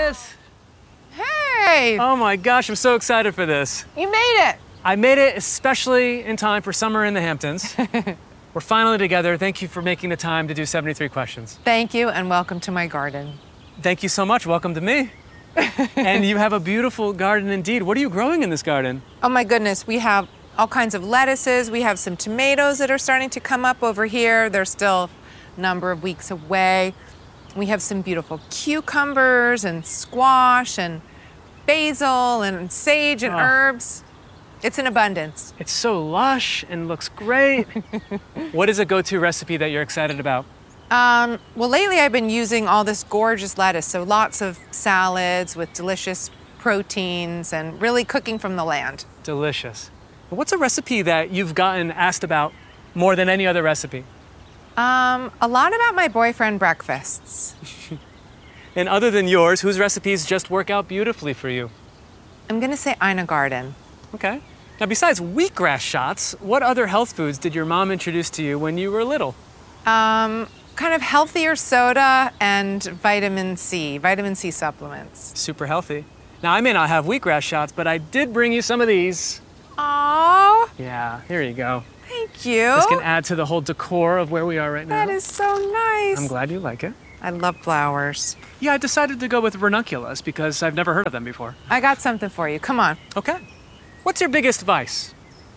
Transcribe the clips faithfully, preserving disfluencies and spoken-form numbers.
Gwyneth! Hey! Oh my gosh, I'm so excited for this. You made it! I made it especially in time for summer in the Hamptons. We're finally together. Thank you for making the time to do seventy-three questions. Thank you, and welcome to my garden. Thank you so much. Welcome to me. And you have a beautiful garden indeed. What are you growing in this garden? Oh my goodness, we have all kinds of lettuces. We have some tomatoes that are starting to come up over here. They're still a number of weeks away. We have some beautiful cucumbers and squash and basil and sage and Oh. herbs. It's in abundance. It's so lush and looks great. What is a go-to recipe that you're excited about? Um, well, lately I've been using all this gorgeous lettuce, so lots of salads with delicious proteins and really cooking from the land. Delicious. What's a recipe that you've gotten asked about more than any other recipe? Um, a lot about my boyfriend breakfasts. And other than yours, whose recipes just work out beautifully for you? I'm gonna say Ina Garden. Okay. Now, besides wheatgrass shots, what other health foods did your mom introduce to you when you were little? Um, kind of healthier soda and vitamin C, vitamin C supplements. Super healthy. Now, I may not have wheatgrass shots, but I did bring you some of these. Aww, Yeah, here you go. thank you. This can add to the whole decor of where we are right now. That is so nice. I'm glad you like it. I love flowers. Yeah, I decided to go with ranunculus because I've never heard of them before. I got something for you. Come on. Okay. What's your biggest vice?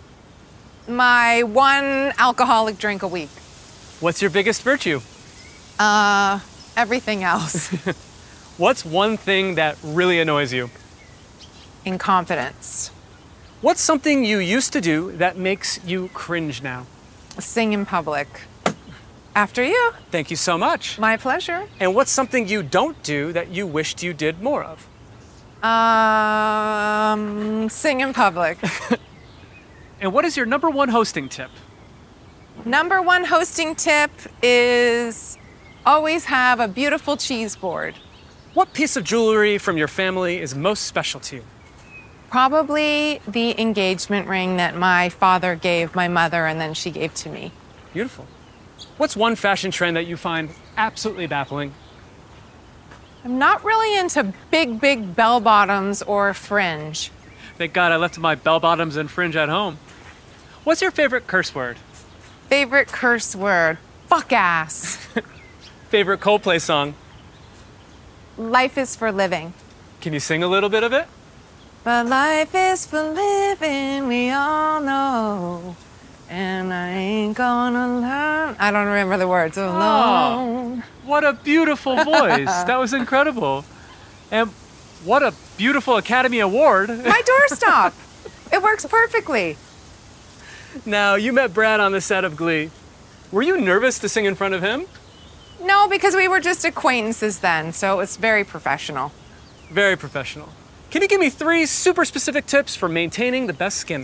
My one alcoholic drink a week. What's your biggest virtue? Uh, everything else. What's one thing that really annoys you? Incompetence. What's something you used to do that makes you cringe now? Sing in public. After you. Thank you so much. My pleasure. And what's something you don't do that you wished you did more of? Um, sing in public. And what is your number one hosting tip? Number one hosting tip is always have a beautiful cheese board. What piece of jewelry from your family is most special to you? Probably the engagement ring that my father gave my mother and then she gave to me. Beautiful. What's one fashion trend that you find absolutely baffling? I'm not really into big, big bell bottoms or fringe. Thank God I left my bell bottoms and fringe at home. What's your favorite curse word? Favorite curse word? Fuck ass. Favorite Coldplay song? Life is for living. Can you sing a little bit of it? But life is for living, we all know. And I ain't gonna learn. I don't remember the words. Alone. What a beautiful voice. That was incredible. And what a beautiful Academy Award. My doorstop. It works perfectly. Now, you met Brad on the set of Glee. Were you nervous to sing in front of him? No, because we were just acquaintances then, so it was very professional. Very professional. Can you give me three super specific tips for maintaining the best skin?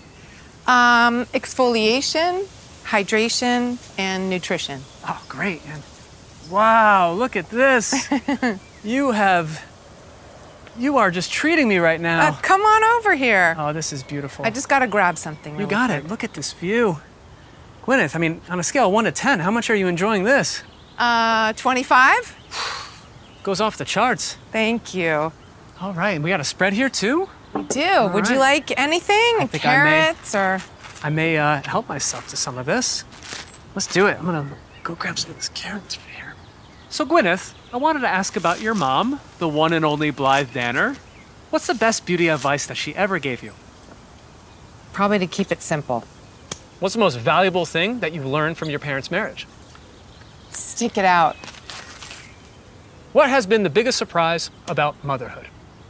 Um, exfoliation, hydration, and nutrition. Oh, great. And wow, look at this. You have, you are just treating me right now. Uh, come on over here. Oh, this is beautiful. I just gotta grab something. You really got quick. it. Look at this view. Gwyneth, I mean, on a scale of one to ten, how much are you enjoying this? Uh, twenty-five? Goes off the charts. Thank you. All right, and we got a spread here too? We do. Would you right. like anything? I think I may. Carrots or? I may uh, help myself to some of this. Let's do it. I'm gonna go grab some of this carrots from here. So Gwyneth, I wanted to ask about your mom, the one and only Blythe Danner. What's the best beauty advice that she ever gave you? Probably to keep it simple. What's the most valuable thing that you've learned from your parents' marriage? Stick it out. What has been the biggest surprise about motherhood?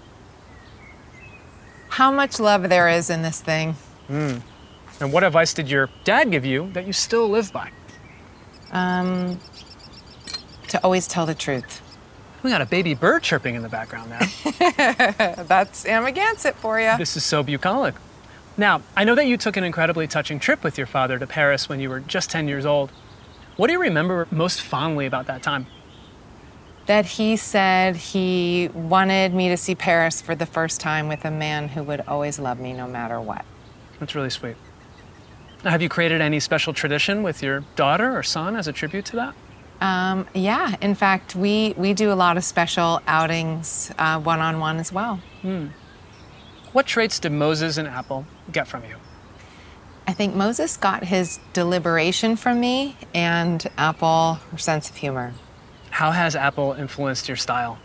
How much love there is in this thing. And what advice did your dad give you that you still live by? Um, to always tell the truth. We got a baby bird chirping in the background now. That's Amagansett for you. This is so bucolic. Now, I know that you took an incredibly touching trip with your father to Paris when you were just ten years old. What do you remember most fondly about that time? That he said he wanted me to see Paris for the first time with a man who would always love me no matter what. That's really sweet. Now, have you created any special tradition with your daughter or son as a tribute to that? Um, yeah, in fact, we, we do a lot of special outings uh, one-on-one as well. What traits did Moses and Apple get from you? I think Moses got his deliberation from me, and Apple, her sense of humor. How has Apple influenced your style?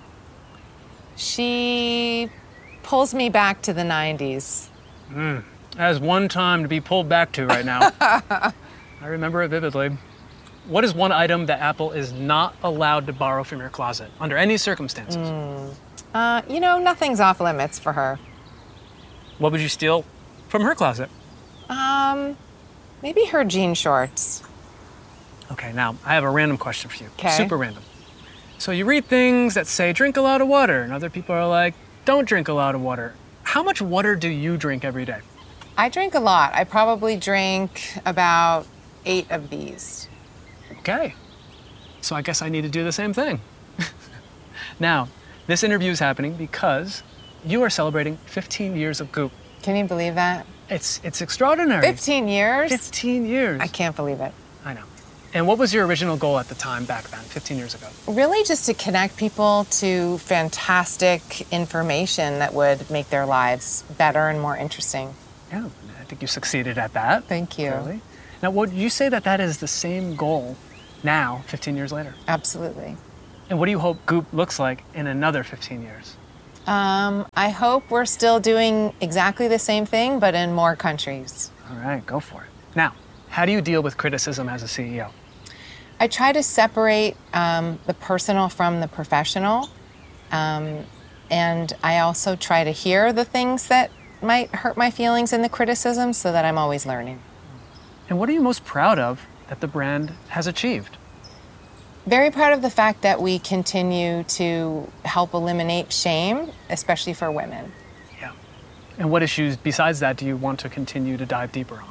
She pulls me back to the nineties. That is one time to be pulled back to right now. I remember it vividly. What is one item that Apple is not allowed to borrow from your closet under any circumstances? Uh, you know, nothing's off limits for her. What would you steal from her closet? Um, maybe her jean shorts. Okay, now I have a random question for you. 'Kay. Super random. So you read things that say drink a lot of water, and other people are like, don't drink a lot of water. How much water do you drink every day? I drink a lot. I probably drink about eight of these. Okay. So I guess I need to do the same thing. Now, this interview is happening because you are celebrating fifteen years of Goop. Can you believe that? It's it's extraordinary. fifteen years? fifteen years. I can't believe it. I know. And what was your original goal at the time back then, fifteen years ago? Really just to connect people to fantastic information that would make their lives better and more interesting. Yeah, I think you succeeded at that. Thank you. Clearly. Now, would you say that that is the same goal now, fifteen years later? Absolutely. And what do you hope Goop looks like in another fifteen years? Um, I hope we're still doing exactly the same thing, but in more countries. All right, go for it. Now, how do you deal with criticism as a C E O? I try to separate um, the personal from the professional. Um, and I also try to hear the things that might hurt my feelings in the criticism so that I'm always learning. And what are you most proud of that the brand has achieved? Very proud of the fact that we continue to help eliminate shame, especially for women. Yeah. And what issues besides that do you want to continue to dive deeper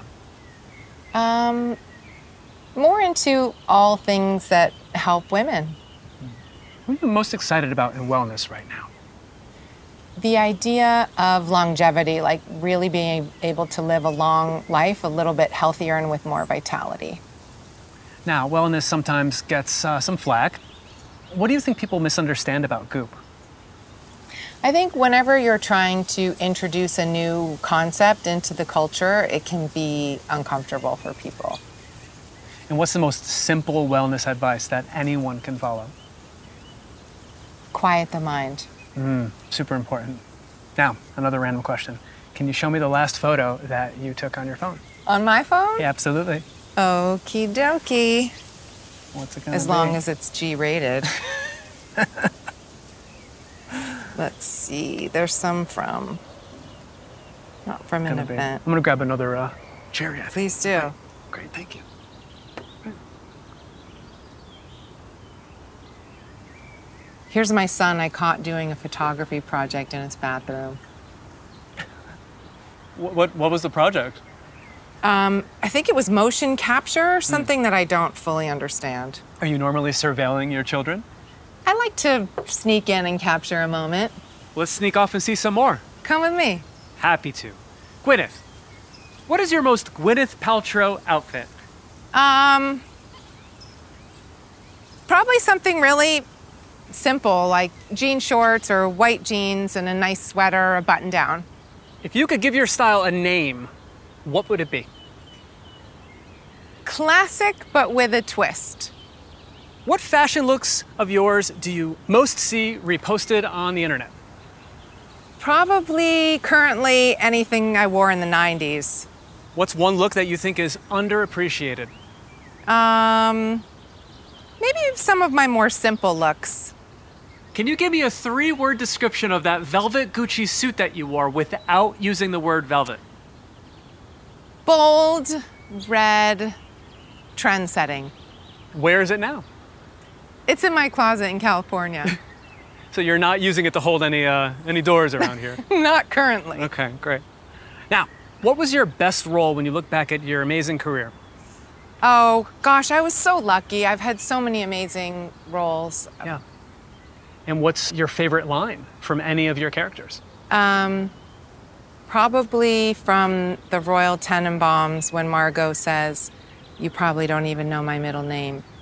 on? Um, more into all things that help women. What are you most excited about in wellness right now? The idea of longevity, like really being able to live a long life, a little bit healthier and with more vitality. Now, wellness sometimes gets uh, some flack. What do you think people misunderstand about Goop? I think whenever you're trying to introduce a new concept into the culture, it can be uncomfortable for people. And what's the most simple wellness advice that anyone can follow? Quiet the mind. Mm, super important. Now, another random question. Can you show me the last photo that you took on your phone? On my phone? Yeah, absolutely. Okie dokie. What's it gonna As be? long as it's G rated. Let's see. There's some from, not from an Gonna be- event. I'm gonna grab another uh, cherry. I think. Please do. Great, thank you. Here's my son I caught doing a photography project in his bathroom. What, what, what was the project? Um, I think it was motion capture, something that I don't fully understand. Are you normally surveilling your children? I like to sneak in and capture a moment. Let's sneak off and see some more. Come with me. Happy to. Gwyneth, what is your most Gwyneth Paltrow outfit? Um, probably something really simple, like jean shorts or white jeans and a nice sweater, a button down. If you could give your style a name, what would it be? Classic, but with a twist. What fashion looks of yours do you most see reposted on the internet? Probably currently anything I wore in the nineties. What's one look that you think is underappreciated? Um, maybe some of my more simple looks. Can you give me a three-word description of that velvet Gucci suit that you wore without using the word velvet? Bold, red, trend-setting. Where is it now? It's in my closet in California. So you're not using it to hold any uh, any doors around here? Not currently. Okay, great. Now, what was your best role when you look back at your amazing career? Oh, gosh, I was so lucky. I've had so many amazing roles. Yeah. And what's your favorite line from any of your characters? Um, probably from the Royal Tenenbaums when Margot says, "You probably don't even know my middle name."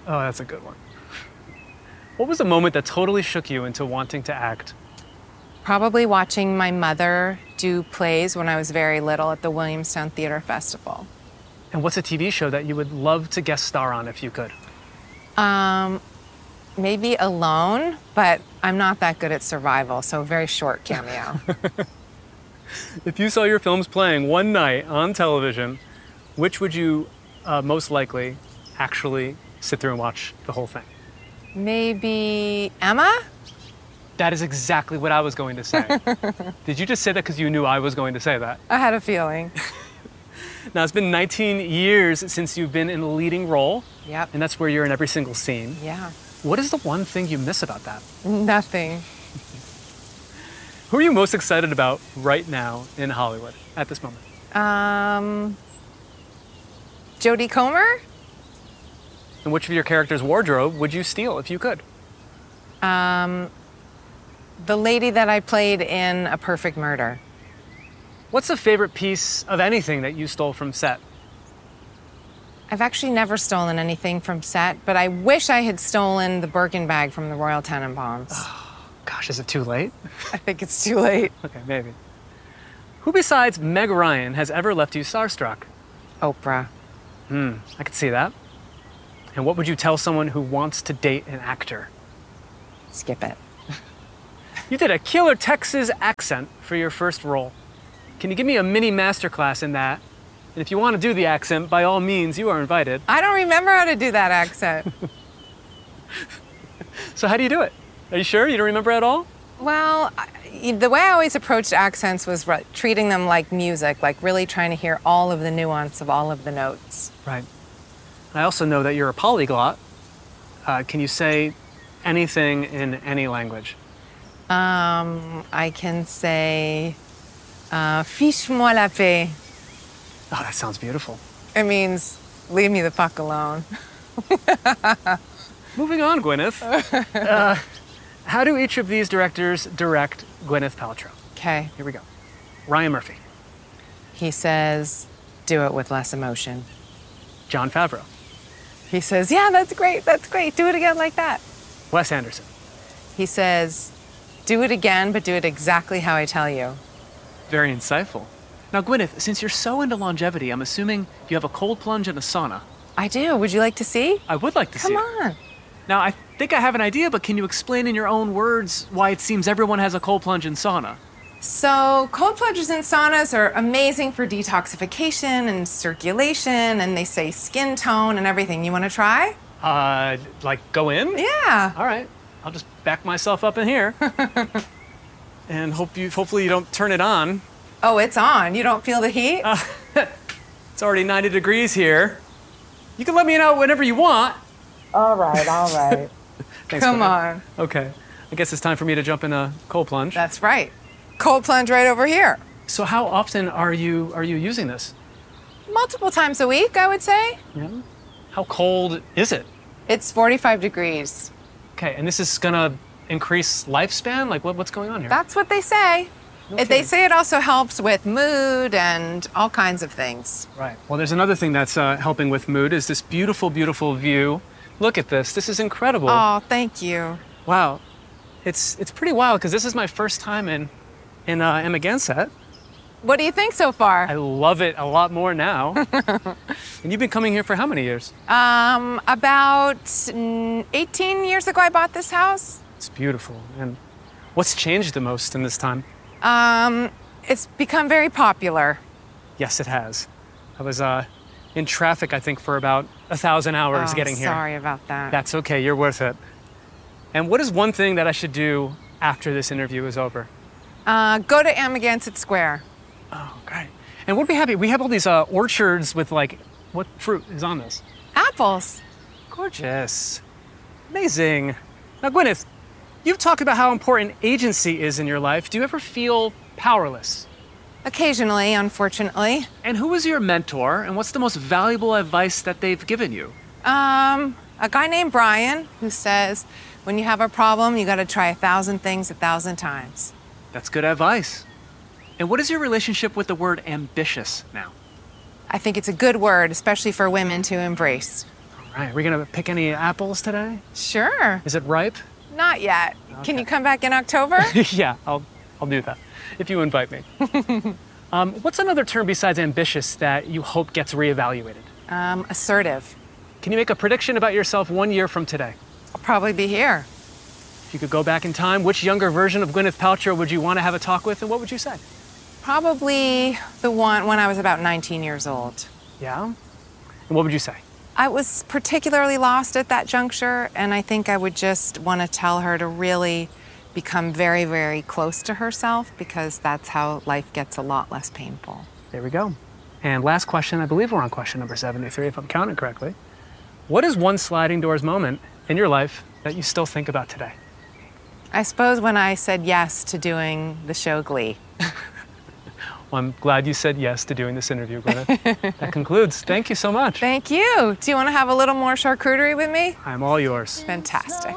Oh, that's a good one. What was the moment that totally shook you into wanting to act? Probably watching my mother do plays when I was very little at the Williamstown Theater Festival. And what's a T V show that you would love to guest star on if you could? Um, maybe Alone, but I'm not that good at survival, so a very short cameo. If you saw your films playing one night on television, which would you uh, most likely actually sit through and watch the whole thing? Maybe Emma? That is exactly what I was going to say. Did you just say that because you knew I was going to say that? I had a feeling. Now, it's been nineteen years since you've been in the leading role. Yep. And that's where you're in every single scene. Yeah. What is the one thing you miss about that? Nothing. Who are you most excited about right now in Hollywood at this moment? Um, Jodie Comer? And which of your character's wardrobe would you steal if you could? Um, the lady that I played in A Perfect Murder. What's a favorite piece of anything that you stole from set? I've actually never stolen anything from set, but I wish I had stolen the Birkin bag from the Royal Tenenbaums. Gosh, is it too late? I think it's too late. Okay, maybe. Who besides Meg Ryan has ever left you starstruck? Oprah. Hmm, I could see that. And what would you tell someone who wants to date an actor? Skip it. You did a killer Texas accent for your first role. Can you give me a mini masterclass in that? And if you want to do the accent, by all means, you are invited. I don't remember how to do that accent. So how do you do it? Are you sure you don't remember at all? Well, I, the way I always approached accents was re- treating them like music, like really trying to hear all of the nuance of all of the notes. Right. I also know that you're a polyglot. Uh, can you say anything in any language? Um, I can say, uh, fiche-moi la paix. Oh, that sounds beautiful. It means, leave me the fuck alone. Moving on, Gwyneth. uh, how do each of these directors direct Gwyneth Paltrow? Okay. Here we go. Ryan Murphy. He says, do it with less emotion. Jon Favreau. He says, yeah, that's great, that's great. Do it again like that. Wes Anderson. He says, do it again, but do it exactly how I tell you. Very insightful. Now, Gwyneth, since you're so into longevity, I'm assuming you have a cold plunge and a sauna. I do. Would you like to see? I would like to Come see it. on. Now, I think I have an idea, but can you explain in your own words why it seems everyone has a cold plunge and sauna? So cold plunges and saunas are amazing for detoxification and circulation, and they say skin tone and everything. You want to try? Uh, like go in? Yeah. All right. I'll just back myself up in here. And hope you, hopefully you don't turn it on. Oh, it's on. You don't feel the heat? Uh, it's already ninety degrees here. You can let me know whenever you want. All right, all right. Thanks, Come Gwyneth. on. Okay. I guess it's time for me to jump in a cold plunge. That's right. Cold plunge right over here. So how often are you are you using this? Multiple times a week, I would say. Yeah. How cold is it? It's forty-five degrees. Okay, and this is gonna increase lifespan? Like what, what's going on here? That's what they say. No It- they kidding. say it also helps with mood and all kinds of things. Right. Well, there's another thing that's uh, helping with mood is this beautiful, beautiful view. Look at this. This is incredible. Oh, thank you. Wow. It's it's pretty wild because this is my first time in in uh, Emma Gansett. What do you think so far? I love it a lot more now. And you've been coming here for how many years? Um, about mm, eighteen years ago, I bought this house. It's beautiful. And what's changed the most in this time? Um, it's become very popular. Yes, it has. I was uh, in traffic, I think, for about a thousand hours Oh, getting here. sorry about that. That's okay. You're worth it. And what is one thing that I should do after this interview is over? Uh, go to Amagansett Square. Oh, great. And we'd be happy. We have all these uh, orchards with like, what fruit is on this? Apples. Gorgeous. Amazing. Now, Gwyneth, you've talked about how important agency is in your life. Do you ever feel powerless? Occasionally, unfortunately. And who is your mentor, and what's the most valuable advice that they've given you? Um, a guy named Brian who says, when you have a problem, you got to try a thousand things a thousand times. That's good advice. And what is your relationship with the word ambitious now? I think it's a good word, especially for women to embrace. All right, are we gonna pick any apples today? Sure. Is it ripe? Not yet. Can Okay. you come back in October? Yeah, I'll, I'll do that, if you invite me. um, what's another term besides ambitious that you hope gets reevaluated? um, assertive. Can you make a prediction about yourself one year from today? I'll probably be here. If you could go back in time, which younger version of Gwyneth Paltrow would you want to have a talk with, and what would you say? Probably the one when I was about nineteen years old. Yeah? And what would you say? I was particularly lost at that juncture, and I think I would just want to tell her to really become very, very close to herself, because that's how life gets a lot less painful. There we go. And last question, I believe we're on question number seventy-three, if I'm counting correctly. What is one sliding doors moment in your life that you still think about today? I suppose when I said yes to doing the show Glee. Well, I'm glad you said yes to doing this interview, Gwyneth. That concludes. Thank you so much. Thank you. Do you want to have a little more charcuterie with me? I'm all yours. Fantastic.